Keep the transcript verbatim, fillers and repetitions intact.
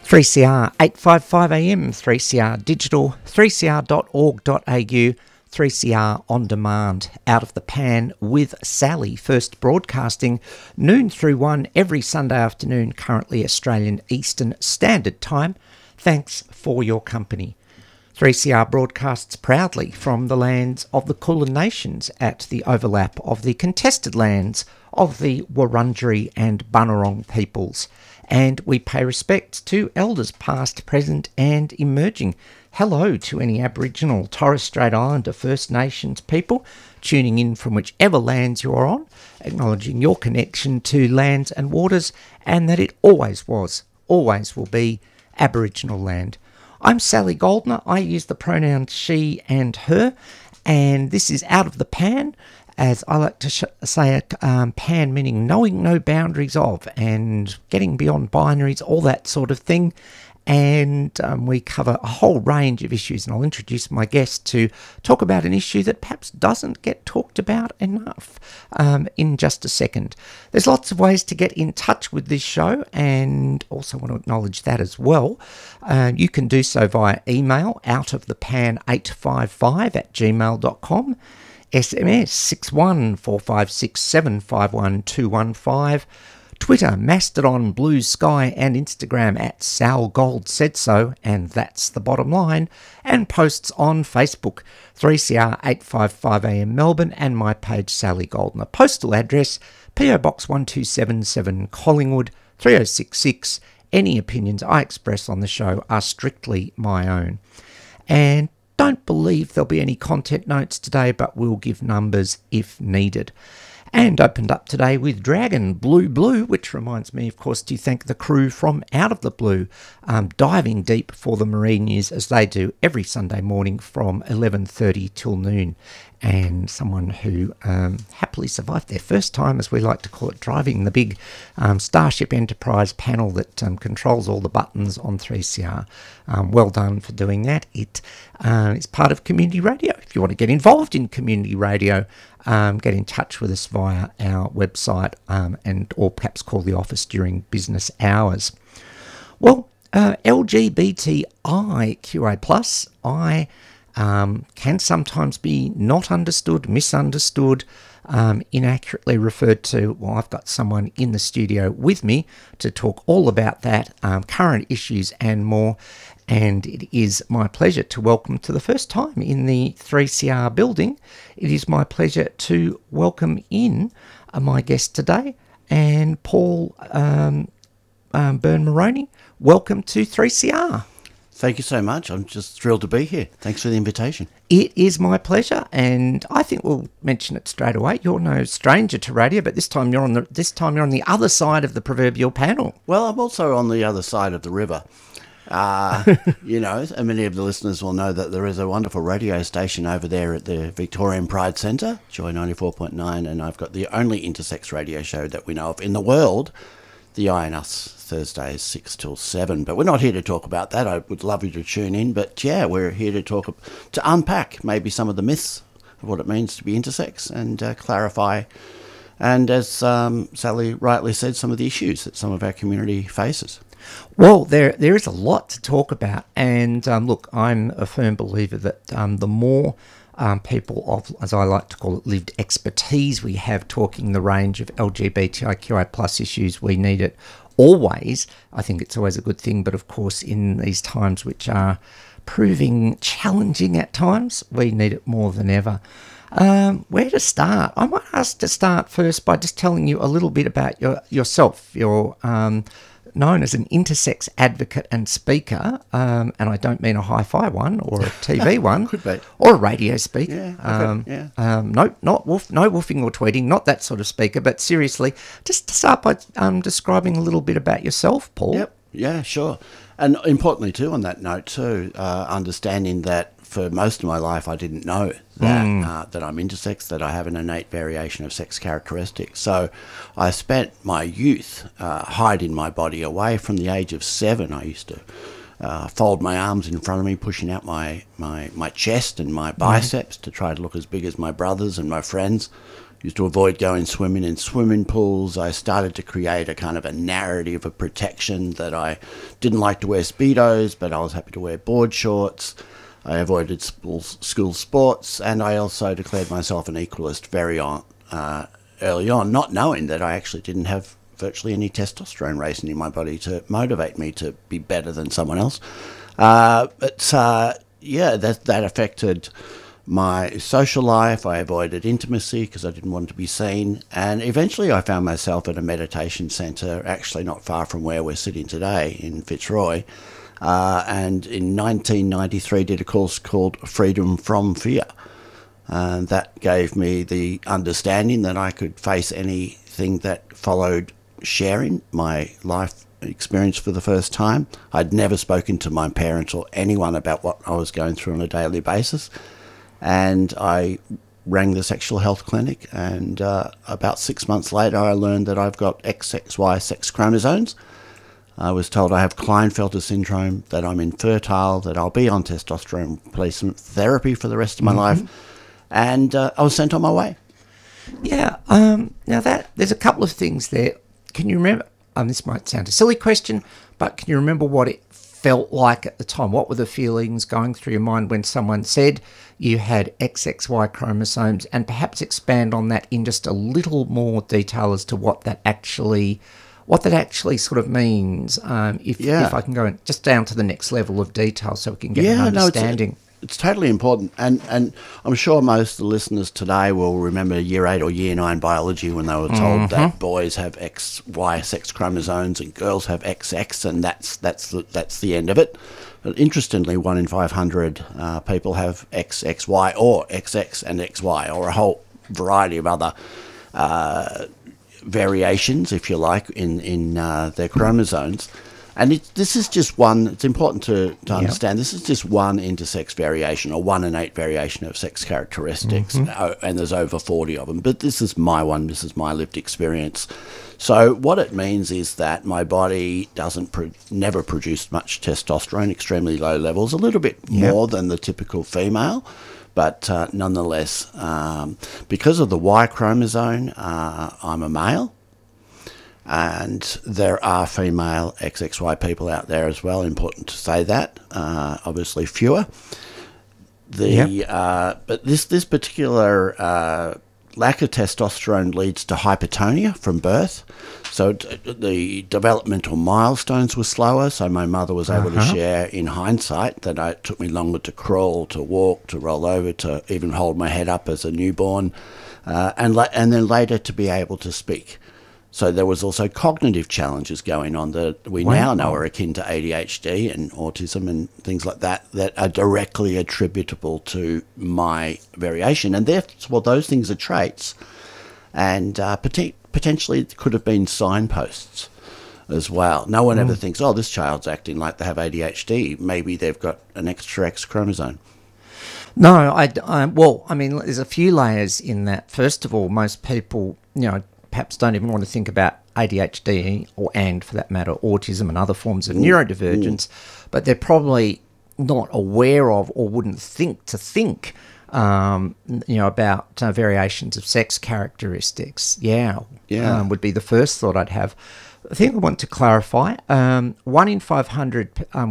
three C R eight fifty-five A M, three C R Digital, three c r dot org dot a u, three C R On Demand, Out of the Pan with Sally, first broadcasting noon through one every Sunday afternoon, currently Australian Eastern Standard Time. Thanks for your company. three C R broadcasts proudly from the lands of the Kulin Nations at the overlap of the contested lands of the Wurundjeri and Bunurong peoples. And we pay respect to elders past, present and emerging. Hello to any Aboriginal, Torres Strait Islander, First Nations people tuning in from whichever lands you're on, acknowledging your connection to lands and waters and that it always was, always will be Aboriginal land. I'm Sally Goldner. I use the pronouns she and her, and this is Out of the Pan, as I like to sh- say, um, pan meaning knowing no boundaries of and getting beyond binaries, all that sort of thing. And um, we cover a whole range of issues, and I'll introduce my guest to talk about an issue that perhaps doesn't get talked about enough um, in just a second. There's lots of ways to get in touch with this show, and also want to acknowledge that as well. Uh, you can do so via email, outofthepan eight five five at gmail dot com, S M S six one four five six seven five one two one five, Twitter, Mastodon, Blue Sky and Instagram at Sal Gold Said So, and that's the bottom line, and posts on Facebook, three C R eight fifty-five A M Melbourne, and my page Sally Goldner. Postal address P O Box one two seven seven Collingwood three oh six six. Any opinions I express on the show are strictly my own. And don't believe there'll be any content notes today, but we'll give numbers if needed. And opened up today with Dragon Blue Blue, which reminds me, of course, to thank the crew from Out of the Blue, um, diving deep for the marine news as they do every Sunday morning from eleven thirty till noon. And someone who um, happily survived their first time, as we like to call it, driving the big um, Starship Enterprise panel that um, controls all the buttons on three C R. Um, well done for doing that. It uh, is part of community radio. If you want to get involved in community radio, um, get in touch with us via our website um, and or perhaps call the office during business hours. Well, uh, L G B T I Q A plus, I... Um, can sometimes be not understood, misunderstood, um, inaccurately referred to. Well, I've got someone in the studio with me to talk all about that, um, current issues and more. And it is my pleasure to welcome, to the first time in the three C R building, it is my pleasure to welcome in uh, my guest today, and Paul um, um, Byrne-Moroney. Welcome to three C R. Thank you so much. I'm just thrilled to be here. Thanks for the invitation. It is my pleasure, and I think we'll mention it straight away. You're no stranger to radio, but this time you're on the this time you're on the other side of the proverbial panel. Well, I'm also on the other side of the river. Uh, you know, and many of the listeners will know that there is a wonderful radio station over there at the Victorian Pride Centre, Joy ninety-four point nine, and I've got the only intersex radio show that we know of in the world, the I and Us, Thursdays six till seven. But we're not here to talk about that. I would love you to tune in. But yeah, we're here to talk, to unpack maybe some of the myths of what it means to be intersex and uh, clarify. And as um, Sally rightly said, some of the issues that some of our community faces. Well, there there is a lot to talk about. And um, look, I'm a firm believer that um, the more Um, people of, as I like to call it, lived expertise we have talking the range of L G B T I Q A plus issues, we need it always. I think it's always a good thing, but of course in these times which are proving challenging at times, we need it more than ever. Um, where to start? I might ask to start first by just telling you a little bit about your yourself. You're um, known as an intersex advocate and speaker, um, and I don't mean a hi-fi one or a T V one, Could be. or a radio speaker. Yeah, okay, um, yeah. Um, no, not woof, no woofing or tweeting, not that sort of speaker. But seriously, just to start by um, describing a little bit about yourself, Paul. Yep. Yeah, sure. And importantly too, on that note too, uh, understanding that for most of my life I didn't know that mm. uh, that I'm intersex, that I have an innate variation of sex characteristics. So I spent my youth uh, hiding my body away. From the age of seven, I used to uh, fold my arms in front of me, pushing out my, my, my chest and my biceps mm. to try to look as big as my brothers and my friends. used to avoid going swimming in swimming pools. I started to create a kind of a narrative of protection that I didn't like to wear Speedos, but I was happy to wear board shorts. I avoided school, school sports, and I also declared myself an equalist very on, uh, early on, not knowing that I actually didn't have virtually any testosterone racing in my body to motivate me to be better than someone else. Uh, but uh, yeah, that that affected my social life. I avoided intimacy because I didn't want to be seen. And eventually I found myself at a meditation centre, actually not far from where we're sitting today in Fitzroy. Uh, and in nineteen ninety-three did a course called Freedom from Fear. And that gave me the understanding that I could face anything that followed sharing my life experience for the first time. I'd never spoken to my parents or anyone about what I was going through on a daily basis. And I rang the sexual health clinic, and uh, about six months later I learned that I've got X X Y sex chromosomes. I was told I have Klinefelter syndrome, that I'm infertile, that I'll be on testosterone replacement therapy for the rest of my mm-hmm. life, and uh, I was sent on my way. Yeah, um, now that there's a couple of things there. Can you remember, um, this might sound a silly question, but can you remember what it felt like at the time? What were the feelings going through your mind when someone said you had X X Y chromosomes, and perhaps expand on that in just a little more detail as to what that actually, what that actually sort of means, um, if, yeah. if I can go in, just down to the next level of detail so we can get yeah, an understanding. No, it's, it's totally important, and, and I'm sure most of the listeners today will remember year eight or year nine biology when they were told mm-hmm. that boys have X Y sex chromosomes and girls have X X, and that's that's the, that's the end of it. But interestingly, one in five hundred uh, people have X X Y or X X and X Y, or a whole variety of other uh, variations, if you like, in in uh, their chromosomes. And it, this is just one, it's important to, to understand, yep. this is just one intersex variation, or one in eight variation of sex characteristics, mm-hmm. and there's over forty of them. But this is my one, this is my lived experience. So what it means is that my body doesn't, pro- never produce much testosterone, extremely low levels, a little bit yep. more than the typical female. But uh, nonetheless, um, because of the Y chromosome, uh, I'm a male. And there are female X X Y people out there as well, important to say that, uh, obviously fewer. The yep. uh, But this, this particular uh, lack of testosterone leads to hypertonia from birth. So t- the developmental milestones were slower, so my mother was able uh-huh. to share in hindsight that it took me longer to crawl, to walk, to roll over, to even hold my head up as a newborn, uh, and la- and then later to be able to speak. So there was also cognitive challenges going on that we wow. now know are akin to A D H D and autism and things like that, that are directly attributable to my variation. And therefore, those things are traits, and uh, pot- potentially could have been signposts as well. No one mm. ever thinks, oh, this child's acting like they have A D H D. Maybe they've got an extra X chromosome. No, I, I, well, I mean, there's a few layers in that. First of all, most people, you know, perhaps don't even want to think about A D H D, or, and for that matter, autism and other forms of mm. neurodivergence, mm. but they're probably not aware of, or wouldn't think to think, um, you know, about uh, variations of sex characteristics. Yeah, yeah, um, would be the first thought I'd have. I think I want to clarify. Um, one in five hundred um,